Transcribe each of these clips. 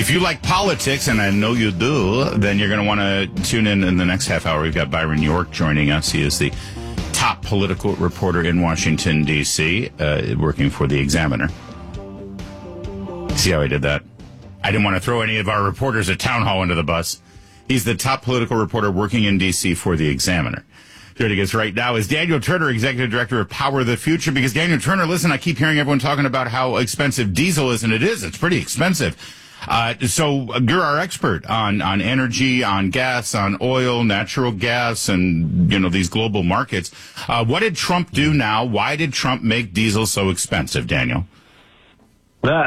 If you like politics, and I know you do, then you're going to want to tune in the next half hour. We've got Byron York joining us. He is the top political reporter in Washington, D.C., working for the Examiner. See how I did that? I didn't want to throw any of our reporters at Town Hall under the bus. He's the top political reporter working in D.C. for the Examiner. Joining us right now is Daniel Turner, Executive Director of Power the Future. Because, Daniel Turner, listen, I keep hearing everyone talking about how expensive diesel is, and it is. It's pretty expensive. So you're our expert on energy, on gas, on oil, natural gas, and, these global markets. What did Trump do now? Why did Trump make diesel so expensive, Daniel? Look,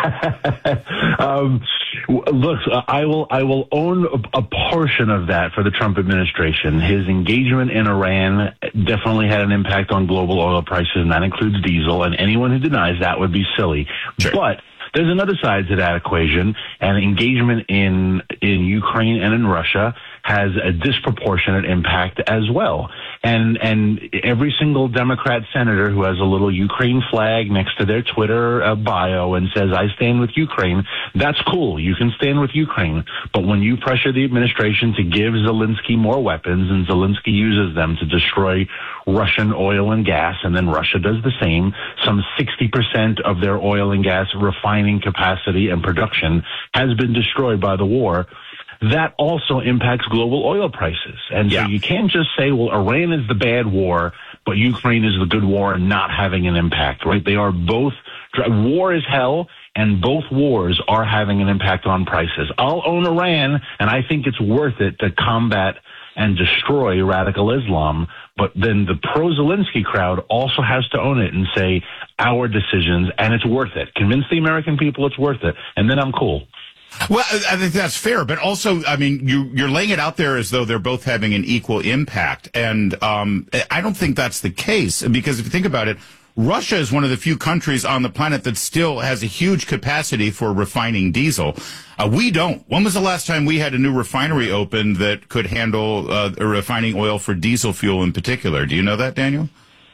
I will own a portion of that for the Trump administration. His engagement in Iran definitely had an impact on global oil prices, and that includes diesel, and anyone who denies that would be silly. Sure. But there's another side to that equation, and engagement in Ukraine and in Russia has a disproportionate impact as well. And every single Democrat senator who has a little Ukraine flag next to their Twitter bio and says, I stand with Ukraine, that's cool. You can stand with Ukraine. But when you pressure the administration to give Zelensky more weapons, and Zelensky uses them to destroy Russian oil and gas, and then Russia does the same, some 60% of their oil and gas refining capacity and production has been destroyed by the war. That also impacts global oil prices. And so you can't just say, well, Iran is the bad war, but Ukraine is the good war and not having an impact, right? They are both, war is hell, and both wars are having an impact on prices. I'll own Iran, and I think it's worth it to combat and destroy radical Islam. But then the pro-Zelensky crowd also has to own it and say, our decisions, and it's worth it. Convince the American people it's worth it, and then I'm cool. Well, I think that's fair, but also, I mean, you're laying it out there as though they're both having an equal impact, and I don't think that's the case, because if you think about it, Russia is one of the few countries on the planet that still has a huge capacity for refining diesel. We don't. When was the last time we had a new refinery open that could handle refining oil for diesel fuel in particular? Do you know that, Daniel?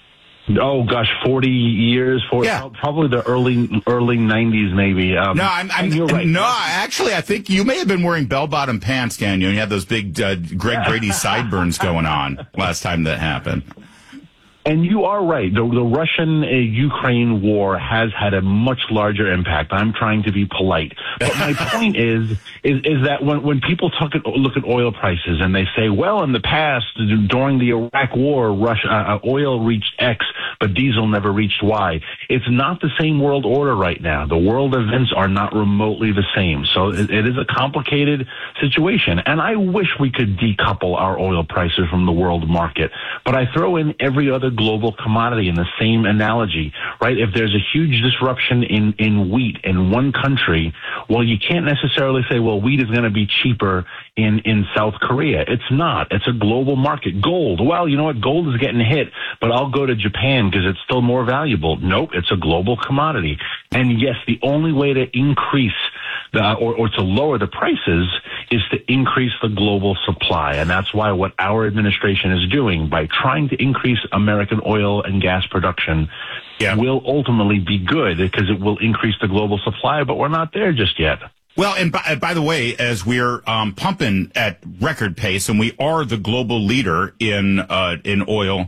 Oh gosh, 40 years, probably the early 90s, maybe. You're right. No, actually, I think you may have been wearing bell-bottom pants, Daniel, and you had those big Greg Brady sideburns going on last time that happened. And you are right. The Russian-Ukraine war has had a much larger impact. I'm trying to be polite. But my point is that when people look at oil prices and they say, well, in the past, during the Iraq war, oil reached X, but diesel never reached Y. It's not the same world order right now. The world events are not remotely the same. So it is a complicated situation. And I wish we could decouple our oil prices from the world market. But I throw in every other global commodity in the same analogy, right? If there's a huge disruption in wheat in one country, well, you can't necessarily say, well, wheat is going to be cheaper in South Korea. It's not. It's a global market. Gold. Well, you know what? Gold is getting hit, but I'll go to Japan because it's still more valuable. Nope. It's a global commodity. And yes, the only way to increase or to lower the prices is to increase the global supply. And that's why what our administration is doing by trying to increase American oil and gas production will ultimately be good because it will increase the global supply, but we're not there just yet. Well, and by the way, as we're pumping at record pace, and we are the global leader in oil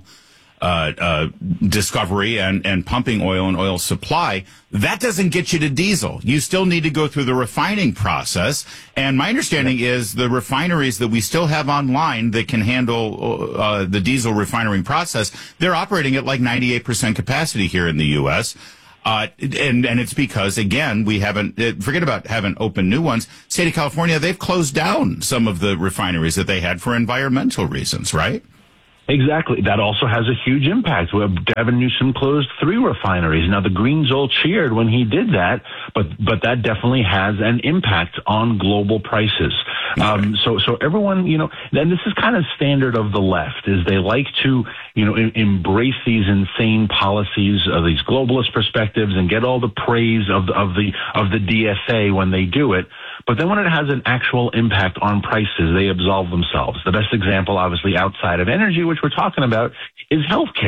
discovery and pumping oil and oil supply, that doesn't get you to diesel. You still need to go through the refining process. And my understanding is the refineries that we still have online that can handle the diesel refining process, they're operating at like 98% capacity here in the U.S., and it's because, again, we haven't opened new ones. State of California, they've closed down some of the refineries that they had for environmental reasons, right? Exactly. That also has a huge impact. Gavin Newsom closed 3 refineries. Now, the Greens all cheered when he did that, but that definitely has an impact on global prices. So everyone, and this is kind of standard of the left, is they like to, embrace these insane policies, these globalist perspectives, and get all the praise of the DSA when they do it. But then when it has an actual impact on prices, they absolve themselves. The best example, obviously, outside of energy, which we're talking about, is healthcare.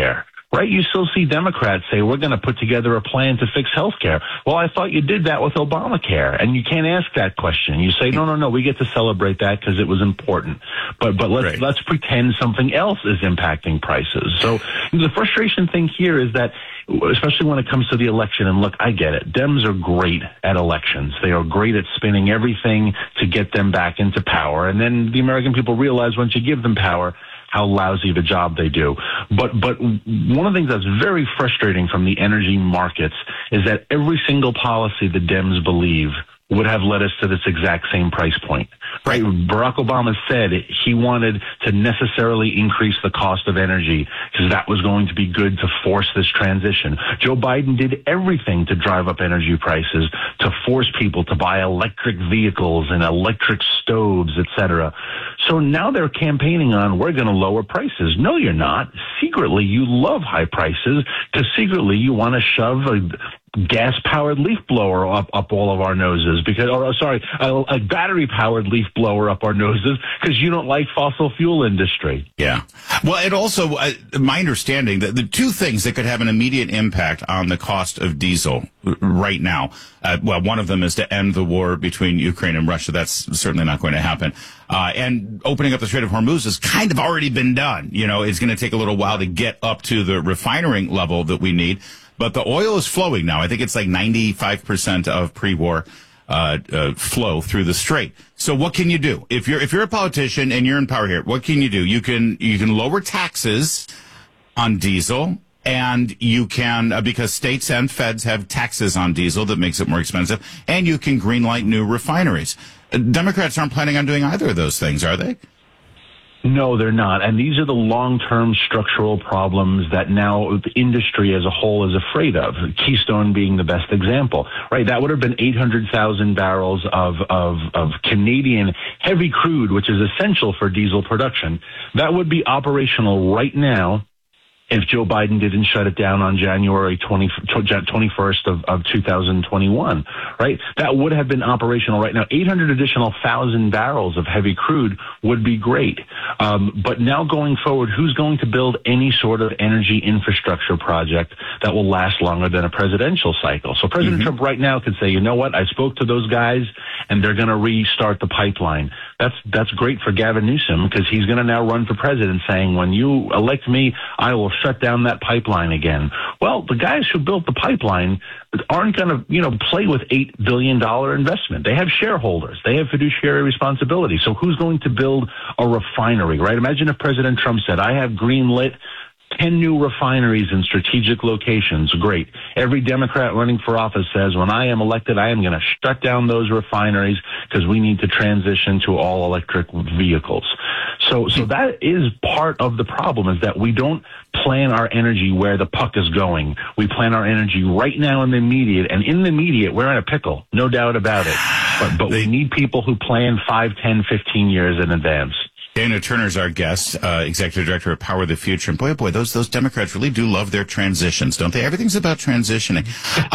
right? You still see Democrats say, we're going to put together a plan to fix health care. Well, I thought you did that with Obamacare. And you can't ask that question. You say, no, we get to celebrate that because it was important. But let's pretend something else is impacting prices. So the frustration thing here is that, especially when it comes to the election, and look, I get it. Dems are great at elections. They are great at spinning everything to get them back into power. And then the American people realize once you give them power, how lousy the job they do. But one of the things that's very frustrating from the energy markets is that every single policy the Dems believe would have led us to this exact same price point. Right? Barack Obama said he wanted to necessarily increase the cost of energy because that was going to be good to force this transition. Joe Biden did everything to drive up energy prices, to force people to buy electric vehicles and electric stoves, etc. So now they're campaigning on, we're going to lower prices. No, you're not. Secretly, you love high prices because secretly you want to shove a gas-powered leaf blower up all of our noses a battery-powered leaf blower up our noses because you don't like fossil fuel industry. Yeah. Well, it also, my understanding that the two things that could have an immediate impact on the cost of diesel right now, one of them is to end the war between Ukraine and Russia. That's certainly not going to happen. And opening up the Strait of Hormuz has kind of already been done. You know, it's going to take a little while to get up to the refining level that we need. But the oil is flowing now. I think it's like 95% of pre-war flow through the strait. So what can you do? If you're a politician and you're in power here, what can you do? You can lower taxes on diesel, and you can because states and feds have taxes on diesel that makes it more expensive, and you can greenlight new refineries. Democrats aren't planning on doing either of those things, are they? No, they're not. And these are the long-term structural problems that now the industry as a whole is afraid of. Keystone being the best example, right? That would have been 800,000 barrels of Canadian heavy crude, which is essential for diesel production. That would be operational right now if Joe Biden didn't shut it down on January 21st of 2021, right? That would have been operational right now. 800 additional thousand barrels of heavy crude would be great. But now going forward, who's going to build any sort of energy infrastructure project that will last longer than a presidential cycle? So President Trump right now could say, you know what? I spoke to those guys and they're going to restart the pipeline. That's great for Gavin Newsom because he's going to now run for president saying, when you elect me, I will shut down that pipeline again. Well, the guys who built the pipeline aren't going to, play with $8 billion investment. They have shareholders. They have fiduciary responsibility. So who's going to build a refinery, right? Imagine if President Trump said, I have greenlit 10 new refineries in strategic locations. Great. Every Democrat running for office says, when I am elected, I am going to shut down those refineries because we need to transition to all electric vehicles. So that is part of the problem, is that we don't plan our energy where the puck is going. We plan our energy right now in the immediate, and in the immediate, we're in a pickle, no doubt about it. But we need people who plan 5, 10, 15 years in advance. Dana Turner's our guest, executive director of Power the Future. And boy, those Democrats really do love their transitions, don't they? Everything's about transitioning.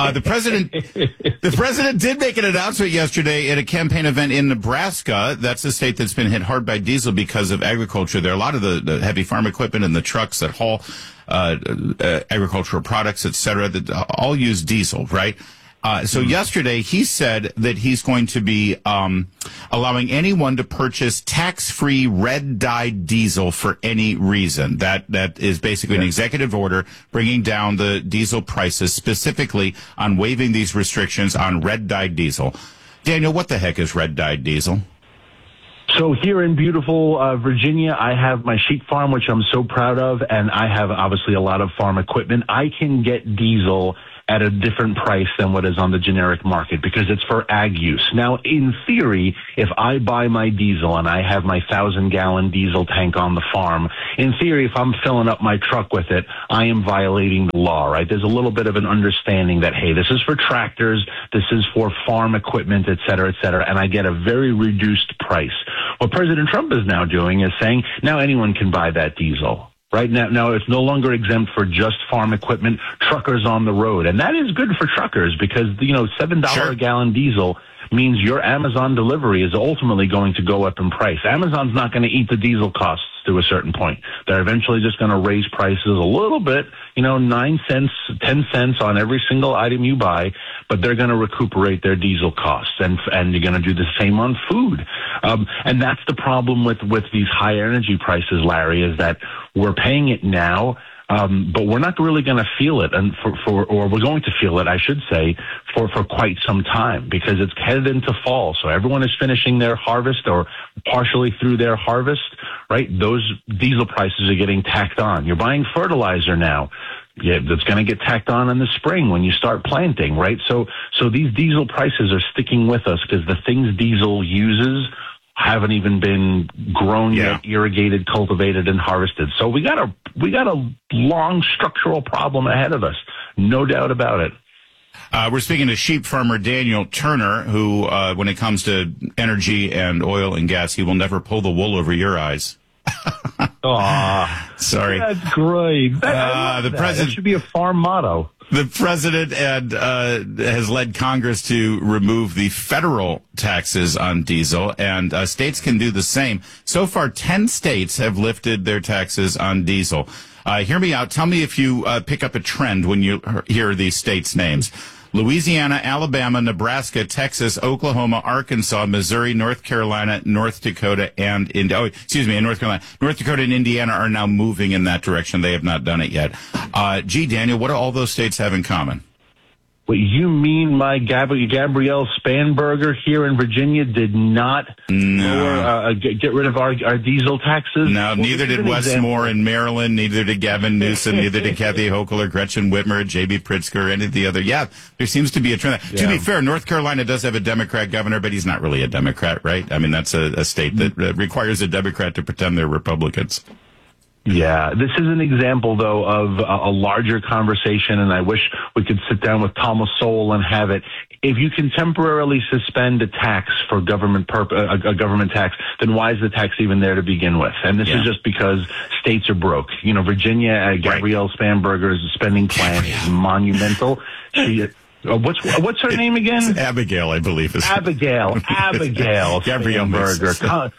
The president did make an announcement yesterday at a campaign event in Nebraska. That's the state that's been hit hard by diesel because of agriculture. There are a lot of the heavy farm equipment and the trucks that haul agricultural products, et cetera, that all use diesel, right? So yesterday he said that he's going to be allowing anyone to purchase tax-free red-dyed diesel for any reason. That is basically an executive order bringing down the diesel prices, specifically on waiving these restrictions on red-dyed diesel. Daniel, what the heck is red-dyed diesel? So here in beautiful Virginia, I have my sheep farm, which I'm so proud of, and I have obviously a lot of farm equipment. I can get diesel at a different price than what is on the generic market because it's for ag use. Now, in theory, if I buy my diesel and I have my 1,000-gallon diesel tank on the farm, in theory, if I'm filling up my truck with it, I am violating the law, right? There's a little bit of an understanding that, hey, this is for tractors, this is for farm equipment, et cetera, and I get a very reduced price. What President Trump is now doing is saying, now anyone can buy that diesel. Right now, it's no longer exempt for just farm equipment, truckers on the road. And that is good for truckers because, $7 a gallon diesel means your Amazon delivery is ultimately going to go up in price. Amazon's not going to eat the diesel costs to a certain point. They're eventually just going to raise prices a little bit, 9 cents, 10 cents on every single item you buy, but they're going to recuperate their diesel costs, and you're going to do the same on food. And that's the problem with these high energy prices, Larry, is that we're paying it now, but we're not really going to feel it, and or we're going to feel it, I should say, for quite some time, because it's headed into fall. So everyone is finishing their harvest or partially through their harvest, right? Those diesel prices are getting tacked on. You're buying fertilizer now. Yeah, that's going to get tacked on in the spring when you start planting, right? So these diesel prices are sticking with us because the things diesel uses haven't even been grown yet, irrigated, cultivated, and harvested. So we got a long structural problem ahead of us, no doubt about it. We're speaking to sheep farmer Daniel Turner, who, when it comes to energy and oil and gas, he will never pull the wool over your eyes. Aw, sorry. That's great. The president, that should be a farm motto. The president has led Congress to remove the federal taxes on diesel, and states can do the same. So far, 10 states have lifted their taxes on diesel. Hear me out. Tell me if you pick up a trend when you hear these states' names. Louisiana, Alabama, Nebraska, Texas, Oklahoma, Arkansas, Missouri, North Carolina, North Dakota, and North Carolina. North Dakota and Indiana are now moving in that direction. They have not done it yet. Daniel, what do all those states have in common? What you mean my Gabrielle Spanberger here in Virginia did not get rid of our diesel taxes? No, neither did Wes Moore in Maryland, neither did Gavin Newsom, neither did Kathy Hochul or Gretchen Whitmer, J.B. Pritzker, or any of the other. Yeah, there seems to be a trend. Yeah. To be fair, North Carolina does have a Democrat governor, but he's not really a Democrat, right? I mean, that's a state that requires a Democrat to pretend they're Republicans. Yeah, this is an example, though, of a larger conversation, and I wish we could sit down with Thomas Sowell and have it. If you can temporarily suspend a tax for a government tax, then why is the tax even there to begin with? And this is just because states are broke. Virginia, Gabrielle Spanberger's spending plan is monumental. She... what's her name again? It's Abigail, I believe. Abigail Gabrielle Spanberger.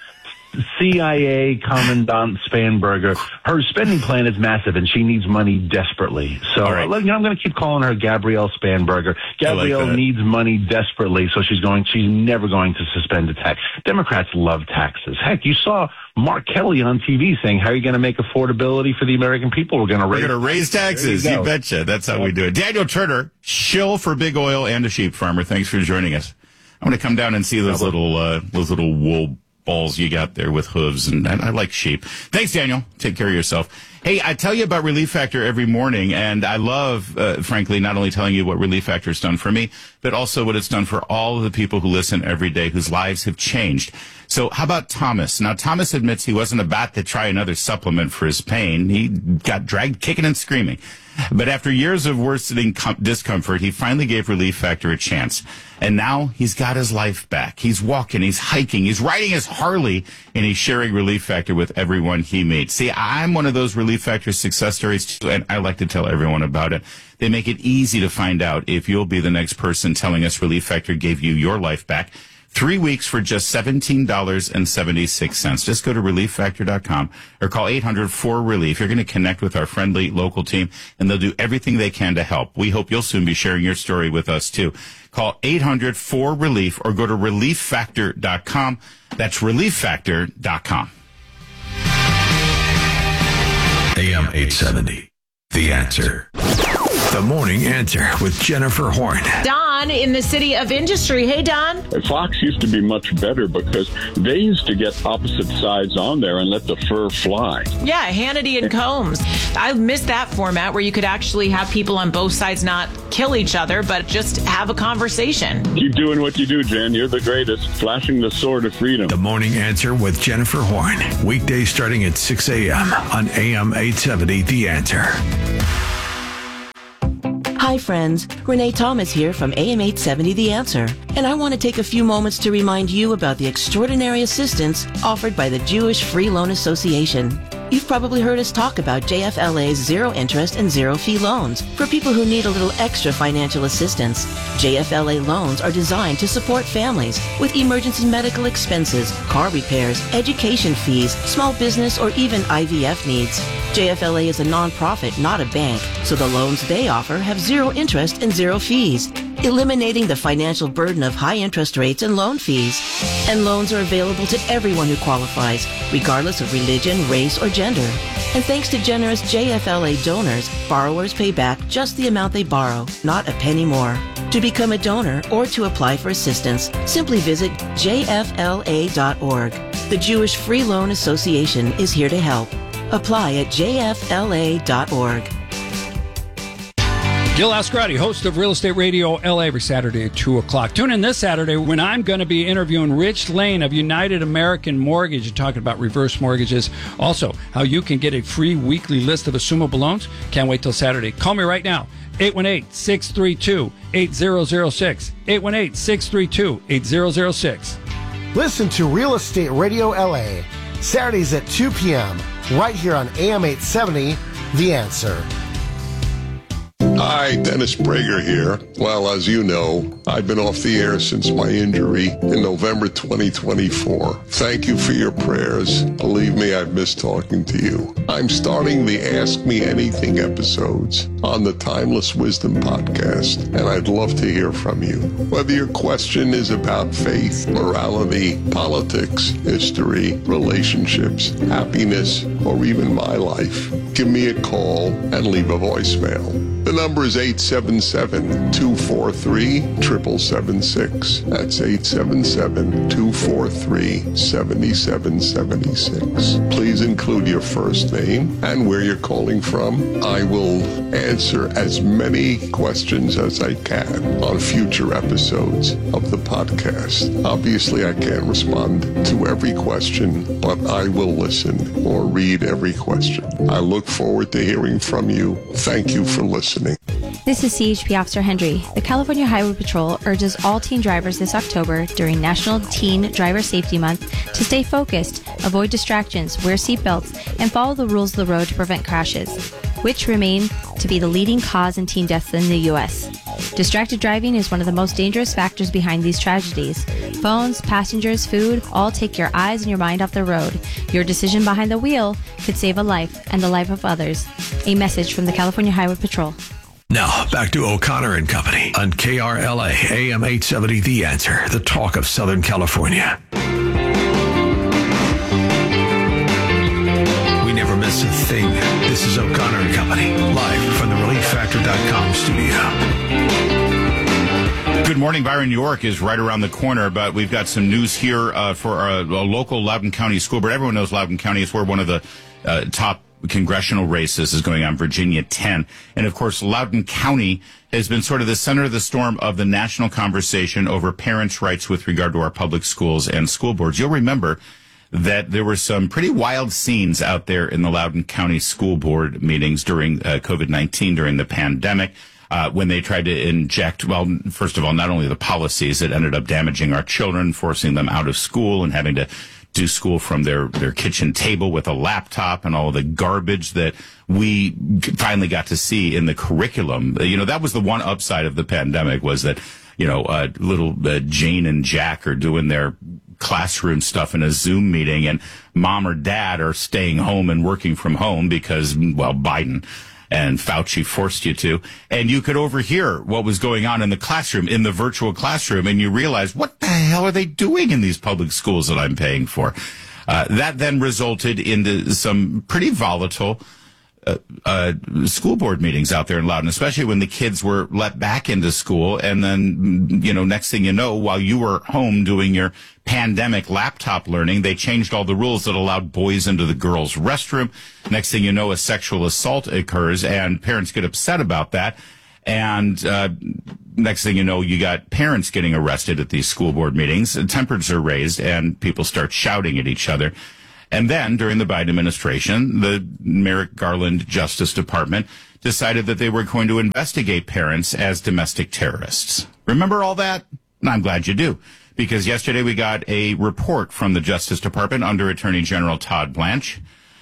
CIA Commandant Spanberger. Her spending plan is massive, and she needs money desperately. So I'm going to keep calling her Gabrielle Spanberger. Gabrielle needs money desperately, so she's never going to suspend a tax. Democrats love taxes. Heck, you saw Mark Kelly on TV saying, how are you going to make affordability for the American people? We're going to raise taxes. You betcha. That's how we do it. Daniel Turner, shill for big oil and a sheep farmer. Thanks for joining us. I'm going to come down and see those little wool balls you got there with hooves, and I like sheep. Thanks, Daniel. Take care of yourself. Hey, I tell you about Relief Factor every morning, and I love, frankly, not only telling you what Relief Factor has done for me, but also what it's done for all of the people who listen every day whose lives have changed. So how about Thomas? Now, Thomas admits he wasn't about to try another supplement for his pain. He got dragged kicking and screaming. But after years of worsening discomfort, he finally gave Relief Factor a chance. And now he's got his life back. He's walking, he's hiking, he's riding his Harley, and he's sharing Relief Factor with everyone he meets. See, I'm one of those Relief Factor success stories, too, and I like to tell everyone about it. They make it easy to find out if you'll be the next person telling us Relief Factor gave you your life back. 3 weeks for just $17.76. Just go to ReliefFactor.com or call 800-4RELIEF. You're going to connect with our friendly local team, and they'll do everything they can to help. We hope you'll soon be sharing your story with us, too. Call 800-4RELIEF or go to ReliefFactor.com. That's ReliefFactor.com. AM 870. The Answer. The Morning Answer with Jennifer Horn. Don in the City of Industry. Hey, Don. Fox used to be much better because they used to get opposite sides on there and let the fur fly. Yeah, Hannity and Combs. I miss that format where you could actually have people on both sides not kill each other, but just have a conversation. Keep doing what you do, Jen. You're the greatest. Flashing the sword of freedom. The Morning Answer with Jennifer Horn. Weekdays starting at 6 a.m. on AM 870 The Answer. Hi friends, Renee Thomas here from AM 870 The Answer, and I want to take a few moments to remind you about the extraordinary assistance offered by the Jewish Free Loan Association. You've probably heard us talk about JFLA's zero interest and zero fee loans for people who need a little extra financial assistance. JFLA loans are designed to support families with emergency medical expenses, car repairs, education fees, small business, or even IVF needs. JFLA is a nonprofit, not a bank, so the loans they offer have zero interest and zero fees, eliminating the financial burden of high interest rates and loan fees. And loans are available to everyone who qualifies, regardless of religion, race, or gender. And thanks to generous JFLA donors, borrowers pay back just the amount they borrow, not a penny more. To become a donor or to apply for assistance, simply visit jfla.org. The Jewish Free Loan Association is here to help. Apply at jfla.org. Gil Ascarati, host of Real Estate Radio LA, every Saturday at 2 o'clock. Tune in this Saturday when I'm going to be interviewing Rich Lane of United American Mortgage and talking about reverse mortgages. Also, how you can get a free weekly list of assumable loans. Can't wait till Saturday. Call me right now, 818-632-8006. 818-632-8006. Listen to Real Estate Radio LA, Saturdays at 2 p.m., right here on AM 870, The Answer. Hi, Dennis Prager here. Well, as you know, I've been off the air since my injury in November 2024. Thank you for your prayers. Believe me, I've missed talking to you. I'm starting the Ask Me Anything episodes on the Timeless Wisdom podcast, and I'd love to hear from you. Whether your question is about faith, morality, politics, history, relationships, happiness, or even my life, give me a call and leave a voicemail. The number is 877-243-7776. That's 877-243-7776. Please include your first name and where you're calling from. I will answer as many questions as I can on future episodes of the podcast. Obviously, I can't respond to every question, but I will listen or read every question. I look forward to hearing from you. Thank you for listening. This is CHP Officer Hendry. The California Highway Patrol urges all teen drivers this October during National Teen Driver Safety Month to stay focused, avoid distractions, wear seatbelts, and follow the rules of the road to prevent crashes, which remain to be the leading cause in teen deaths in the U.S. Distracted driving is one of the most dangerous factors behind these tragedies. Phones, passengers, food, all take your eyes and your mind off the road. Your decision behind the wheel could save a life and the life of others. A message from the California Highway Patrol. Now, back to O'Connor and Company on KRLA, AM 870, The Answer, the talk of Southern California. We never miss a thing. This is O'Connor and Company, live from the ReliefFactor.com studio. Good morning. Byron York is right around the corner, but we've got some news here for a local Loudoun County school board. Everyone knows Loudoun County is where one of the top congressional races is going on, Virginia 10. And of course, Loudoun County has been sort of the center of the storm of the national conversation over parents' rights with regard to our public schools and school boards. You'll remember that there were some pretty wild scenes out there in the Loudoun County school board meetings during COVID-19, during the pandemic, when they tried to inject, well, first of all, not only the policies that ended up damaging our children, forcing them out of school and having to do school from their kitchen table with a laptop and all the garbage that we finally got to see in the curriculum. You know, that was the one upside of the pandemic, was that, you know, little Jane and Jack are doing their classroom stuff in a Zoom meeting, and mom or dad are staying home and working from home because, well, Biden and Fauci forced you to, and you could overhear what was going on in the classroom, in the virtual classroom, and you realize, what the hell are they doing in these public schools that I'm paying for? That then resulted into some pretty volatile school board meetings out there in Loudoun, especially when the kids were let back into school. And then, you know, next thing you know, while you were home doing your pandemic laptop learning, they changed all the rules that allowed boys into the girls' restroom. Next thing you know, a sexual assault occurs, and parents get upset about that. And next thing you know, you got parents getting arrested at these school board meetings. Tempers are raised, and people start shouting at each other. And then, during the Biden administration, the Merrick Garland Justice Department decided that they were going to investigate parents as domestic terrorists. Remember all that? I'm glad you do, because yesterday we got a report from the Justice Department under Attorney General Todd Blanche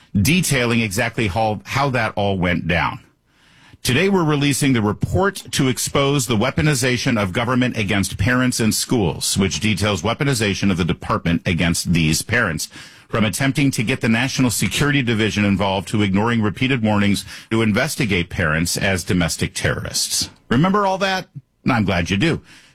detailing exactly how that all went down. Today, we're releasing the report to expose the weaponization of government against parents in schools, which details weaponization of the department against these parents, from attempting to get the National Security Division involved to ignoring repeated warnings to investigate parents as domestic terrorists. Remember all that? I'm glad you do.